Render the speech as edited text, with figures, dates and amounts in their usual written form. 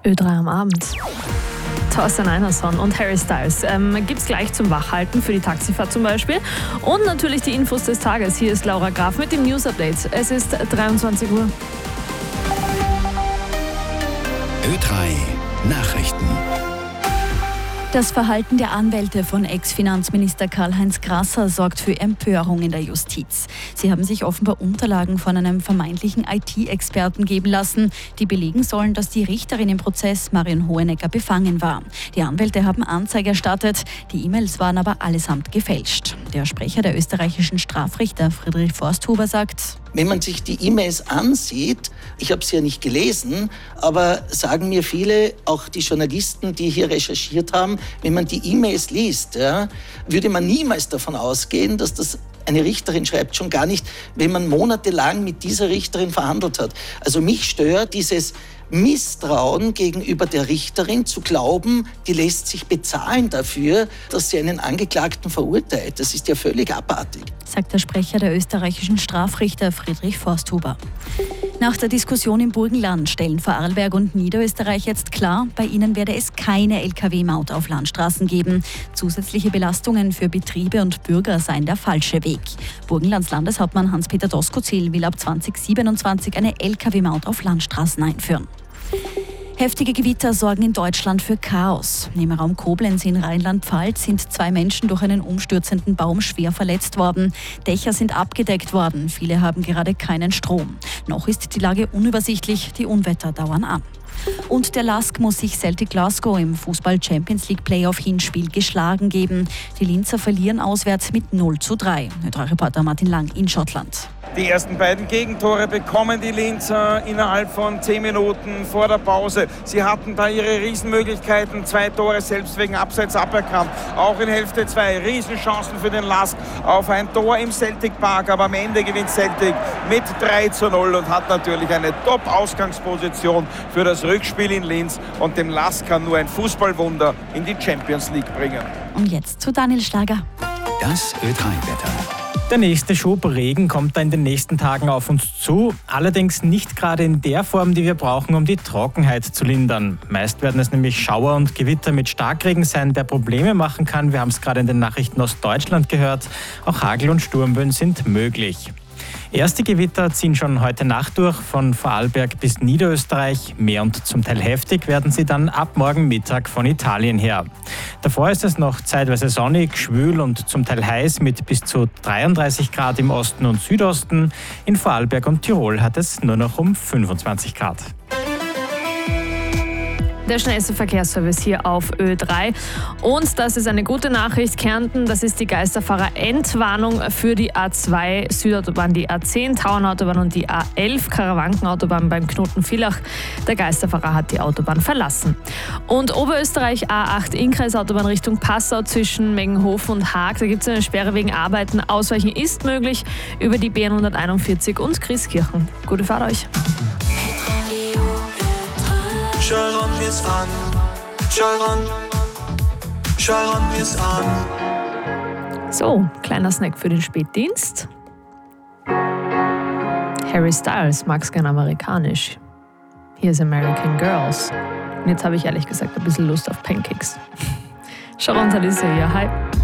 Ö3 am Abend. Thorsten Einerson und Harry Styles gibt's gleich zum Wachhalten für die Taxifahrt zum Beispiel. Und natürlich die Infos des Tages. Hier ist Laura Graf mit dem News Update. Es ist 23 Uhr. Ö3 Nachrichten. Das Verhalten der Anwälte von Ex-Finanzminister Karl-Heinz Grasser sorgt für Empörung in der Justiz. Sie haben sich offenbar Unterlagen von einem vermeintlichen IT-Experten geben lassen, die belegen sollen, dass die Richterin im Prozess Marion Hohenecker befangen war. Die Anwälte haben Anzeige erstattet, die E-Mails waren aber allesamt gefälscht. Der Sprecher der österreichischen Strafrichter Friedrich Forsthuber sagt: Wenn man sich die E-Mails ansieht, ich habe sie ja nicht gelesen, aber sagen mir viele, auch die Journalisten, die hier recherchiert haben, wenn man die E-Mails liest, ja, würde man niemals davon ausgehen, dass das eine Richterin schreibt, schon gar nicht, wenn man monatelang mit dieser Richterin verhandelt hat. Also mich stört dieses Misstrauen gegenüber der Richterin, zu glauben, die lässt sich bezahlen dafür, dass sie einen Angeklagten verurteilt. Das ist ja völlig abartig, sagt der Sprecher der österreichischen Strafrichter Friedrich Forsthuber. Nach der Diskussion im Burgenland stellen Vorarlberg und Niederösterreich jetzt klar, bei ihnen werde es keine Lkw-Maut auf Landstraßen geben. Zusätzliche Belastungen für Betriebe und Bürger seien der falsche Weg. Burgenlands Landeshauptmann Hans-Peter Doskozil will ab 2027 eine Lkw-Maut auf Landstraßen einführen. Heftige Gewitter sorgen in Deutschland für Chaos. Im Raum Koblenz in Rheinland-Pfalz sind 2 Menschen durch einen umstürzenden Baum schwer verletzt worden. Dächer sind abgedeckt worden. Viele haben gerade keinen Strom. Noch ist die Lage unübersichtlich. Die Unwetter dauern an. Und der LASK muss sich Celtic Glasgow im Fußball-Champions-League-Playoff-Hinspiel geschlagen geben. Die Linzer verlieren auswärts mit 0:3. Ö3-Reporter Martin Lang in Schottland. Die ersten beiden Gegentore bekommen die Linzer innerhalb von 10 Minuten vor der Pause. Sie hatten da ihre Riesenmöglichkeiten, 2 Tore selbst wegen Abseits aberkannt. Auch in Hälfte 2 Riesenchancen für den LASK auf ein Tor im Celtic Park. Aber am Ende gewinnt Celtic mit 3:0 und hat natürlich eine Top-Ausgangsposition für das Rückspiel in Linz. Und dem LASK kann nur ein Fußballwunder in die Champions League bringen. Und jetzt zu Daniel Schlager. Das Ö3-Wetter. Der nächste Schub Regen kommt da in den nächsten Tagen auf uns zu, allerdings nicht gerade in der Form, die wir brauchen, um die Trockenheit zu lindern. Meist werden es nämlich Schauer und Gewitter mit Starkregen sein, der Probleme machen kann. Wir haben es gerade in den Nachrichten aus Deutschland gehört. Auch Hagel- und Sturmböen sind möglich. Erste Gewitter ziehen schon heute Nacht durch, von Vorarlberg bis Niederösterreich. Mehr und zum Teil heftig werden sie dann ab morgen Mittag von Italien her. Davor ist es noch zeitweise sonnig, schwül und zum Teil heiß mit bis zu 33 Grad im Osten und Südosten. In Vorarlberg und Tirol hat es nur noch um 25 Grad. Der schnellste Verkehrsservice hier auf Ö3. Und das ist eine gute Nachricht. Kärnten, das ist die Geisterfahrer-Endwarnung für die A2 Südautobahn, die A10 Tauernautobahn und die A11 Karawankenautobahn beim Knoten Villach. Der Geisterfahrer hat die Autobahn verlassen. Und Oberösterreich A8 Innkreisautobahn Richtung Passau zwischen Mengenhofen und Haag. Da gibt es eine Sperre wegen Arbeiten. Ausweichen ist möglich über die B141 und Christkirchen. Gute Fahrt euch. Schauen wir's an, schauen wir's an. So, kleiner Snack für den Spätdienst. Harry Styles mag's gern amerikanisch. Hier ist American Girls. Und jetzt habe ich ehrlich gesagt ein bisschen Lust auf Pancakes. Schau runter, Lisa, ja, hi.